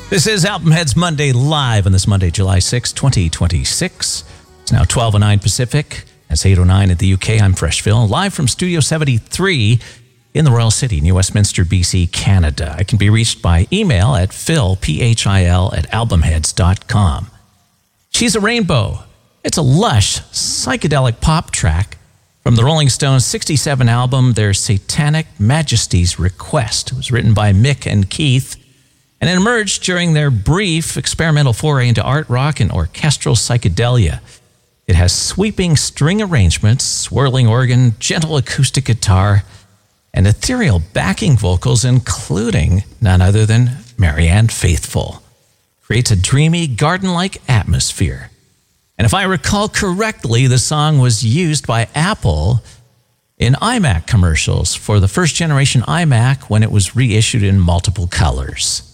This is Album Heads Monday live on this Monday, July 6, 2026. It's now 12:09 Pacific. That's 8:09 at the UK. I'm Fresh Phil, live from Studio 73 in the Royal City, New Westminster, BC, Canada. I can be reached by email at phil@albumheads.com. She's a Rainbow. It's a lush, psychedelic pop track from the Rolling Stones' 67 album, their Satanic Majesty's Request. It was written by Mick and Keith, and it emerged during their brief experimental foray into art rock and orchestral psychedelia. It has sweeping string arrangements, swirling organ, gentle acoustic guitar, and ethereal backing vocals, including none other than Marianne Faithfull. Creates a dreamy, garden-like atmosphere. And if I recall correctly, the song was used by Apple in iMac commercials for the first generation iMac when it was reissued in multiple colors.